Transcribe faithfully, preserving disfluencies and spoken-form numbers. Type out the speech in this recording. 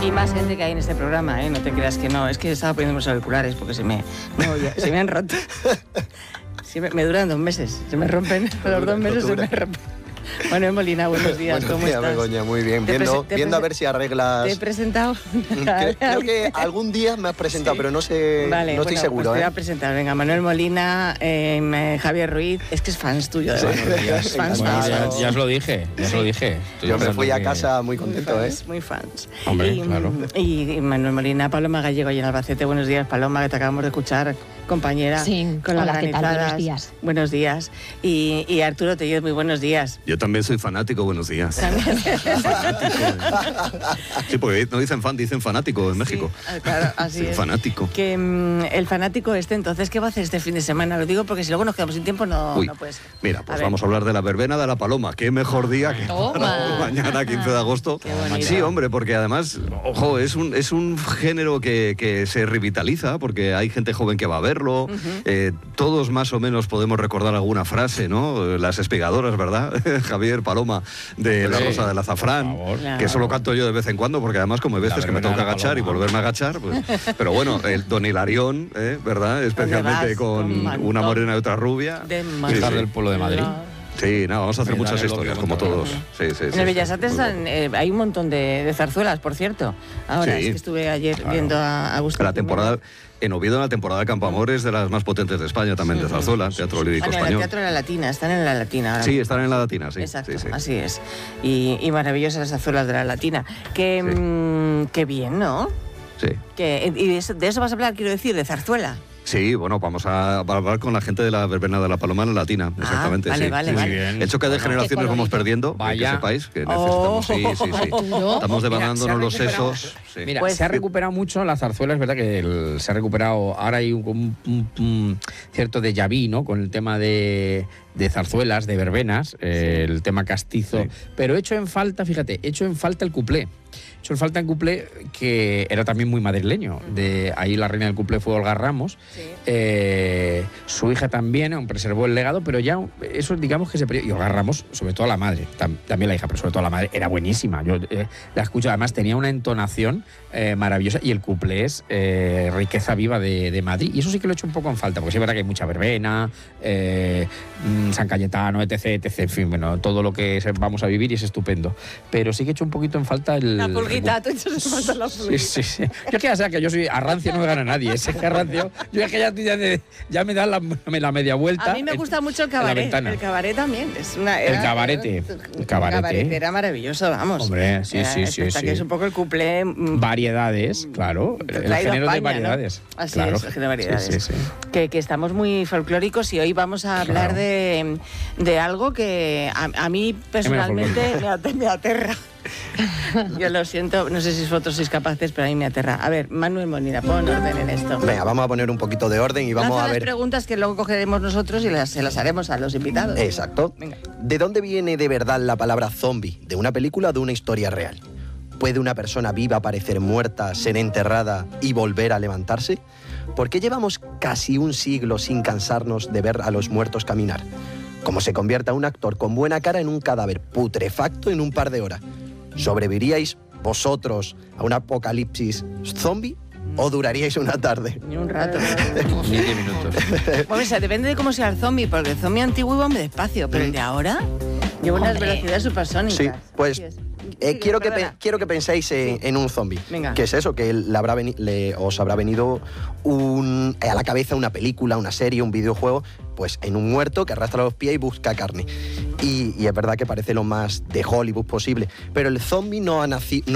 Y más gente que hay en este programa, ¿eh? No te creas que no. Es que estaba poniendo los auriculares porque se me, no, ya, se me han roto. Sí, me, me duran dos meses. Se me rompen. A los dos meses se me rompen. Manuel Molina, buenos días. Buenos ¿Cómo días, estás? Begoña, muy bien. Viendo, viendo a ver si arreglas... ¿Te he presentado? Creo, creo que algún día me has presentado, sí. pero no sé, vale, no estoy bueno, seguro. Pues te ¿eh? voy a presentar. Venga, Manuel Molina, eh, Javier Ruiz. Es que es fans tuyo, de sí. es fans bueno, tuyo. ya, ya os lo dije, ya os lo dije. Estoy Yo me fui a que... casa muy contento, muy ¿eh? fans, muy fans. Hombre, y, claro. Y, y Manuel Molina, Paloma Gallego y en Albacete. Buenos días, Paloma, que te acabamos de escuchar, compañera. Sí, con las hola, ¿qué tal? granizadas. Buenos días. Buenos días. Y, y Arturo Tellez, muy buenos días. Yo también soy fanático, buenos días. Fanático. Sí, porque no dicen fan, dicen fanático en México. Sí, claro, así sí, es. Fanático. Que um, el fanático este, entonces, ¿qué va a hacer este fin de semana? Lo digo porque si luego nos quedamos sin tiempo, no, Uy, no puede ser. Mira, pues a vamos a hablar de la verbena de la Paloma. Qué mejor día que para mañana, quince de agosto. Qué bonito. Sí, hombre, porque además, ojo, es un, es un género que, que se revitaliza, porque hay gente joven que va a verlo. Uh-huh. eh, todos más o menos podemos recordar alguna frase, ¿no? Las espigadoras, ¿verdad? Javier, Paloma, de La Rosa del Azafrán, claro. que solo canto yo de vez en cuando, porque además como hay veces que me tengo que agachar y volverme a agachar, pues, pero bueno, el Don Hilarión, ¿eh? ¿verdad? Especialmente con Una morena y otra rubia. De sí, sí. del pueblo de Madrid. Sí, no, vamos a hacer muchas historias, como todos. Sí, sí, sí, en el Bellas sí, Artes están, eh, hay un montón de, de zarzuelas, por cierto. Ahora, sí, es que estuve ayer claro. viendo a Agustín. La temporada... En Oviedo, la temporada de Campoamor es de las más potentes de España, también de zarzuela, teatro lírico bueno, español. El teatro de la Latina, están en la Latina ahora. Sí, están en la Latina, sí. Exacto, sí, sí. así es. Y, y maravillosas las zarzuelas de la Latina. Que, sí. mmm, qué bien, ¿no? Sí. Que, y de eso, de eso vas a hablar, quiero decir, de zarzuela. Sí, bueno, vamos a hablar con la gente de la verbena de la Paloma en la Latina, exactamente. Ah, vale, sí, vale, sí, vale. Sí. El choque de generaciones vamos perdiendo, Vaya. que sepáis, que necesitamos, sí, sí, sí. ¿No? Estamos devastándonos los sesos. Sí. Mira, pues, se ha recuperado mucho la zarzuela, es verdad que el, se ha recuperado, ahora hay un, un, un, un cierto déjà vu, ¿no? Con el tema de, de zarzuelas, de verbenas, eh, el tema castizo, sí. pero hecho en falta, fíjate, hecho en falta el cuplé. Hecho en falta en cuplé, que era también muy madrileño. De ahí la reina del cuplé fue Olga Ramos. Sí. Eh, su hija también aún preservó el legado, pero ya eso digamos que se perdió. Y Olga Ramos, sobre todo la madre, tam, también la hija, pero sobre todo la madre, era buenísima. Yo eh, la escucho, además tenía una entonación eh, maravillosa y el cuplé es eh, riqueza viva de, de Madrid. Y eso sí que lo he hecho un poco en falta, porque sí es verdad que hay mucha verbena, eh, San Cayetano, etc, etc. En fin, bueno, todo lo que vamos a vivir y es estupendo. Pero sí que he hecho un poquito en falta el... La pulguita, tú echas en falta la pulguita. Sí, sí, sí. Yo es que ya sea que yo soy a rancio, no me gana nadie. Es que a rancio, yo es que ya, ya, de, ya me dan la, la media vuelta. A mí me gusta en, mucho el cabaret. El cabaret también. Es una, era, el cabarete. Era, el cabarete. cabaret era maravilloso, vamos. Hombre, sí, era sí, sí, sí. Que es un poco el cuplé. Variedades, claro. El género España, de variedades. ¿no? Así claro. es, el género de variedades. Sí, sí, sí. Que, que estamos muy folclóricos y hoy vamos a hablar claro. de, de algo que a, a mí personalmente me, me aterra. Yo lo siento, no sé si vosotros sois capaces, pero a mí me aterra. A ver, Manuel Molina, pon orden en esto. Venga, vamos a poner un poquito de orden y vamos Lanza a ver... las preguntas que luego cogeremos nosotros y las, se las haremos a los invitados. Exacto. Venga. ¿De dónde viene de verdad la palabra zombie? ¿De una película o de una historia real? ¿Puede una persona viva parecer muerta, ser enterrada y volver a levantarse? ¿Por qué llevamos casi un siglo sin cansarnos de ver a los muertos caminar? ¿Cómo se convierta un actor con buena cara en un cadáver putrefacto en un par de horas? ¿Sobreviviríais vosotros a un apocalipsis zombie o duraríais una tarde? Ni un rato. Ni diez minutos. Bueno, o sea, depende de cómo sea el zombie, porque el zombie antiguo iba muy despacio, pero el de ahora lleva unas velocidades supersónicas. Sí, pues... Eh, quiero, que pe- quiero que penséis en, en un zombie. Venga. ¿Qué es eso? Que le habrá veni- le, os habrá venido un, a la cabeza una película, una serie, un videojuego, pues en un muerto que arrastra los pies y busca carne. Y, y es verdad que parece lo más de Hollywood posible. Pero el zombie no ha nacido...